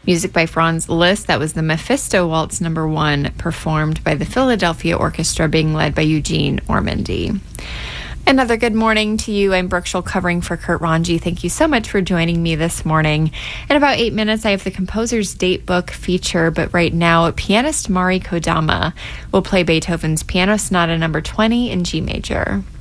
Music by Franz Liszt. That was the Mephisto Waltz number 1, performed by the Philadelphia Orchestra, being led by Eugene Ormandy. Another good morning to you. I'm Brooke Scholl, covering for Kurt Ranji. Thank you so much for joining me this morning. In about 8 minutes, I have the Composer's Datebook feature, but right now, pianist Mari Kodama will play Beethoven's Piano Sonata number 20 in G major.